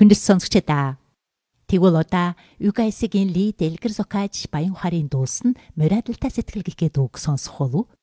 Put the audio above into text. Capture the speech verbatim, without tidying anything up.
Хүндэс сонсогчдаа. Тэгвэл одоо Югайсигийн Ли дэлгэр зохиож баян ухаарын дуулсан моралтай сэтгэл гэхэд үг сонсох болов.